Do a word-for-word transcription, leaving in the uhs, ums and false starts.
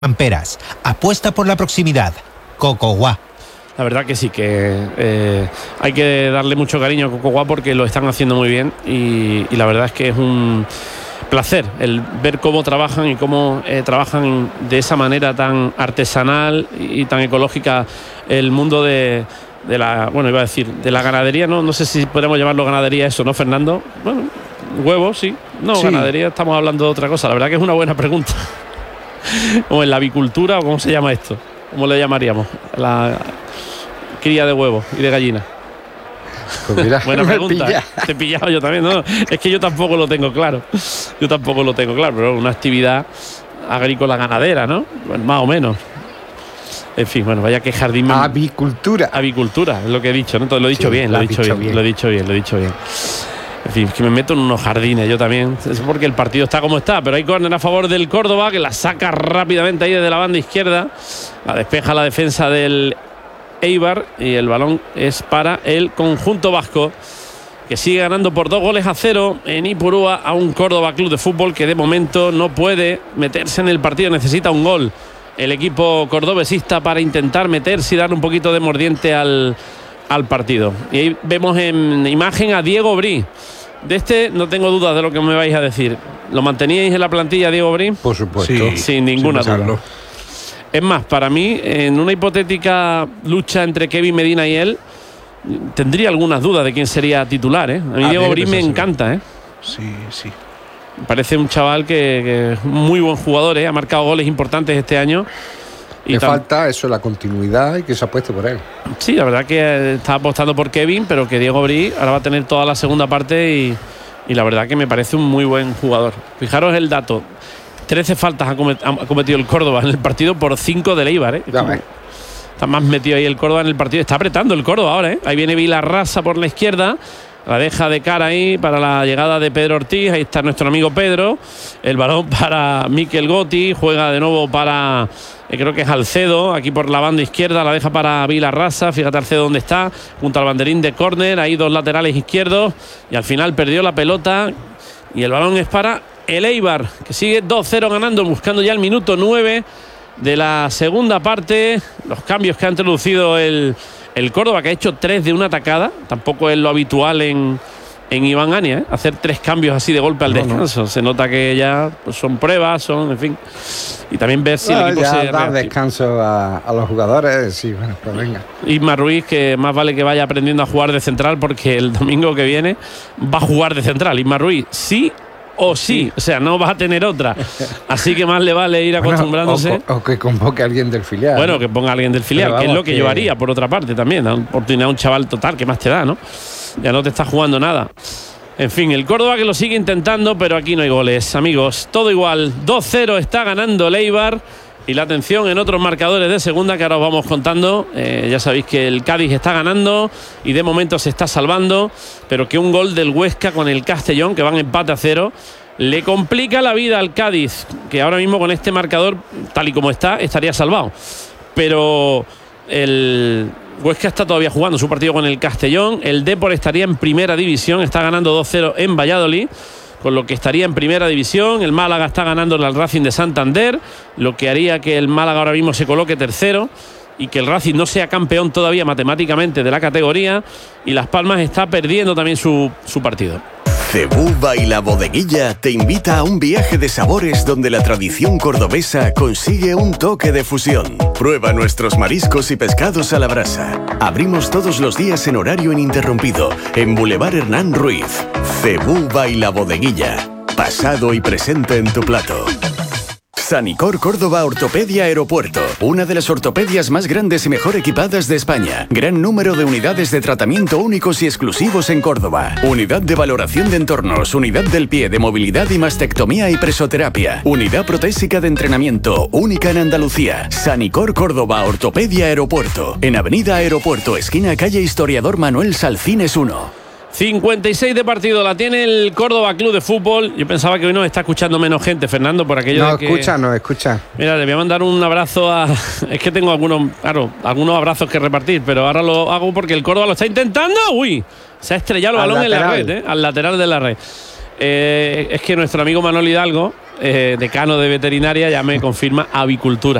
Camperas, apuesta por la proximidad. Cocoguá. La verdad que sí, que eh, hay que darle mucho cariño a Cocoguá porque lo están haciendo muy bien y, y la verdad es que es un placer el ver cómo trabajan y cómo eh, trabajan de esa manera tan artesanal y tan ecológica el mundo de, de la, bueno, iba a decir, de la ganadería, no, no sé si podemos llamarlo ganadería eso, ¿no, Fernando? Bueno, huevos, sí. No, sí. Ganadería, estamos hablando de otra cosa. La verdad que es una buena pregunta. ¿O en la avicultura o cómo se llama esto? ¿Cómo le llamaríamos? La cría de huevos y de gallina. Pues mira, buena pregunta. Pilla. Te he pillado yo también, ¿no? Es que yo tampoco lo tengo claro. Yo tampoco lo tengo claro, pero una actividad agrícola ganadera, ¿no? Bueno, más o menos. En fin, bueno, vaya que jardín. Avicultura. Avicultura, es lo que he dicho, ¿no? Todo lo he dicho sí, bien, lo he dicho bien, bien, lo he dicho bien, lo he dicho bien. En fin, que me meto en unos jardines yo también. Es porque el partido está como está, pero hay córner a favor del Córdoba, que la saca rápidamente ahí desde la banda izquierda. La despeja la defensa del Eibar y el balón es para el conjunto vasco, que sigue ganando por dos goles a cero en Ipurúa a un Córdoba Club de Fútbol que de momento no puede meterse en el partido. Necesita un gol el equipo cordobesista para intentar meterse y darle un poquito de mordiente al, al partido. Y ahí vemos en imagen a Diego Brí. De este no tengo dudas de lo que me vais a decir. ¿Lo manteníais en la plantilla, Diego Brí? Por supuesto. Sí, sin ninguna sin duda. Es más, para mí, en una hipotética lucha entre Kevin Medina y él, tendría algunas dudas de quién sería titular, ¿eh? A mí a Diego Brí me encanta, ¿eh? Sí, sí. Parece un chaval que, que es muy buen jugador, ¿eh? Ha marcado goles importantes este año. Y Le falta eso, la continuidad y que se apueste por él. Sí, la verdad que está apostando por Kevin, pero que Diego Brí ahora va a tener toda la segunda parte y, y la verdad que me parece un muy buen jugador. Fijaros el dato. trece faltas ha cometido el Córdoba en el partido por cinco del Eibar, ¿eh? Está más metido ahí el Córdoba en el partido. Está apretando el Córdoba ahora, ¿eh? Ahí viene Vilarrasa por la izquierda. La deja de cara ahí para la llegada de Pedro Ortiz. Ahí está nuestro amigo Pedro. El balón para Mikel Gotti. Juega de nuevo para, eh, creo que es Alcedo. Aquí por la banda izquierda. La deja para Vilarrasa. Fíjate Alcedo dónde está. Junto al banderín de córner. Ahí dos laterales izquierdos. Y al final perdió la pelota. Y el balón es para el Eibar, que sigue dos cero ganando. Buscando ya el minuto nueve de la segunda parte. Los cambios que ha introducido el... El Córdoba, que ha hecho tres de una atacada. Tampoco es lo habitual en, en Iván Ania, ¿eh? Hacer tres cambios así de golpe al no, descanso. No. Se nota que ya pues, son pruebas, son, en fin. Y también ver si no, el equipo ya se da reactiva. Descanso a, a los jugadores. Sí, bueno, pues venga. Isma Ruiz, que más vale que vaya aprendiendo a jugar de central, porque el domingo que viene va a jugar de central. Isma Ruiz, sí o sí, o sea, no vas a tener otra. Así que más le vale ir acostumbrándose. Bueno, o, o que convoque a alguien del filial. Bueno, que ponga a alguien del filial, vamos, que es lo que, que yo haría, por otra parte también. Da oportunidad a un chaval total, que más te da, ¿no? Ya no te está jugando nada. En fin, el Córdoba que lo sigue intentando, pero aquí no hay goles, amigos. Todo igual, dos cero está ganando el Eibar. Y la atención en otros marcadores de segunda que ahora os vamos contando. Eh, ya sabéis que el Cádiz está ganando y de momento se está salvando, pero que un gol del Huesca con el Castellón, que van empate a cero, le complica la vida al Cádiz, que ahora mismo con este marcador, tal y como está, estaría salvado. Pero el Huesca está todavía jugando su partido con el Castellón. El Depor estaría en primera división, está ganando dos cero en Valladolid, con lo que estaría en primera división. El Málaga está ganando al Racing de Santander, lo que haría que el Málaga ahora mismo se coloque tercero y que el Racing no sea campeón todavía matemáticamente de la categoría. Y Las Palmas está perdiendo también su, su partido. Cebuba y la Bodeguilla te invita a un viaje de sabores donde la tradición cordobesa consigue un toque de fusión. Prueba nuestros mariscos y pescados a la brasa. Abrimos todos los días en horario ininterrumpido en Boulevard Hernán Ruiz. Cebuba y la Bodeguilla. Pasado y presente en tu plato. Sanicor Córdoba Ortopedia Aeropuerto, una de las ortopedias más grandes y mejor equipadas de España. Gran número de unidades de tratamiento únicos y exclusivos en Córdoba. Unidad de valoración de entornos, unidad del pie de movilidad y mastectomía y presoterapia. Unidad protésica de entrenamiento, única en Andalucía. Sanicor Córdoba Ortopedia Aeropuerto, en Avenida Aeropuerto, esquina calle Historiador Manuel Salcines uno. cincuenta y seis de partido la tiene el Córdoba Club de Fútbol. Yo pensaba que hoy nos está escuchando menos gente, Fernando, por aquello no de que... No escucha, no escucha. Mira, le voy a mandar un abrazo a... Es que tengo algunos, claro, algunos abrazos que repartir, pero ahora lo hago porque el Córdoba lo está intentando. ¡Uy! Se ha estrellado el balón en la red, ¿eh? Al lateral de la red. Eh, es que nuestro amigo Manuel Hidalgo eh, decano de veterinaria, ya me confirma avicultura.